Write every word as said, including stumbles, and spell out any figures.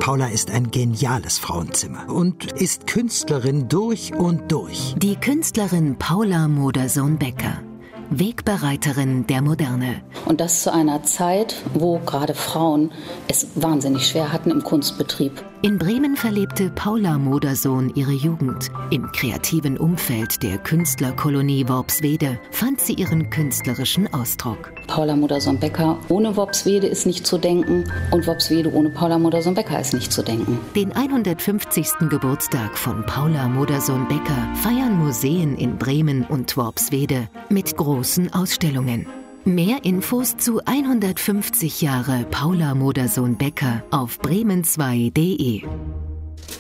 Paula ist ein geniales Frauenzimmer und ist Künstlerin durch und durch. Die Künstlerin Paula Modersohn-Becker, Wegbereiterin der Moderne. Und das zu einer Zeit, wo gerade Frauen es wahnsinnig schwer hatten im Kunstbetrieb. In Bremen verlebte Paula Modersohn ihre Jugend. Im kreativen Umfeld der Künstlerkolonie Worpswede fand sie ihren künstlerischen Ausdruck. Paula Modersohn-Becker ohne Worpswede ist nicht zu denken und Worpswede ohne Paula Modersohn-Becker ist nicht zu denken. Den hundertfünfzigsten Geburtstag von Paula Modersohn-Becker feiern Museen in Bremen und Worpswede mit großen Ausstellungen. Mehr Infos zu hundertfünfzig Jahre Paula Modersohn-Becker auf bremen zwei punkt de.